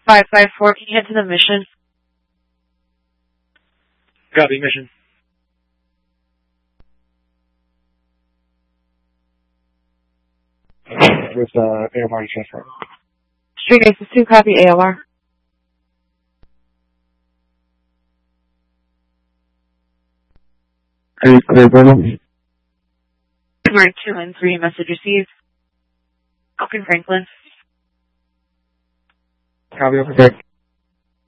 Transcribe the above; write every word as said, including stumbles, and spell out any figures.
five five four, can you head to the mission? Copy, mission. With uh, A M R transfer. Street Aces two, copy A O R. Are you clear, Brennan? We're two and three, message received. Falcon Franklin. Copy, over.